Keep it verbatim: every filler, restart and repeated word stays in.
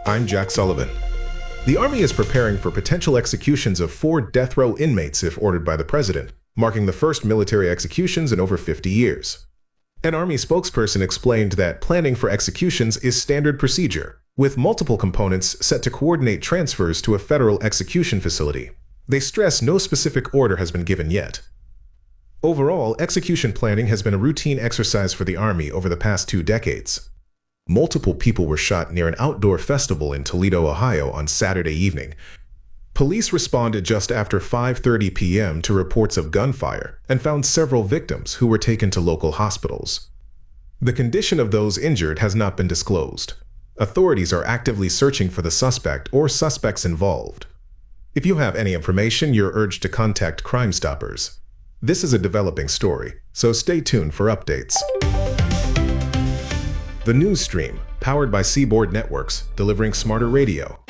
I'm Jack Sullivan. The Army is preparing for potential executions of four death row inmates if ordered by the President, marking the first military executions in over fifty years. An Army spokesperson explained that planning for executions is standard procedure, with multiple components set to coordinate transfers to a federal execution facility. They stress no specific order has been given yet. Overall, execution planning has been a routine exercise for the Army over the past two decades. Multiple people were shot near an outdoor festival in Toledo, Ohio on Saturday evening. Police responded just after five thirty p m to reports of gunfire and found several victims who were taken to local hospitals. The condition of those injured has not been disclosed. Authorities are actively searching for the suspect or suspects involved. If you have any information, you're urged to contact Crime Stoppers. This is a developing story, so stay tuned for updates. The News Stream, powered by Seaboard Networks, delivering smarter radio.